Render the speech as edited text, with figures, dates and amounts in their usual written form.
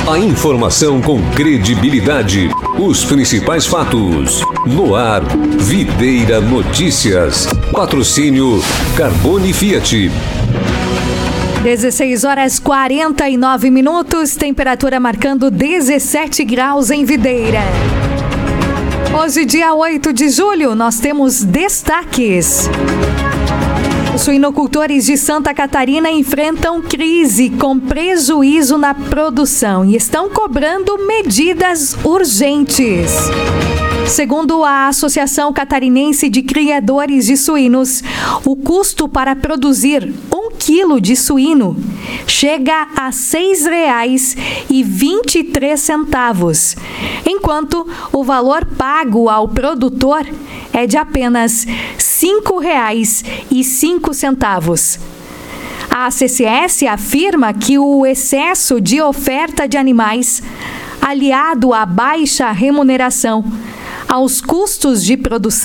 A informação com credibilidade. Os principais fatos. No ar, Videira Notícias. Patrocínio Carbone Fiat. 16h49, temperatura marcando 17 graus em Videira. Hoje, dia 8 de julho, nós temos destaques. Os suinocultores de Santa Catarina enfrentam crise com prejuízo na produção e estão cobrando medidas urgentes. Segundo a Associação Catarinense de Criadores de Suínos, o custo para produzir 1 quilo de suíno chega a R$ 6,23, enquanto o valor pago ao produtor é de apenas R$ 5,05. A CCS afirma que o excesso de oferta de animais, aliado à baixa remuneração, aos custos de produção,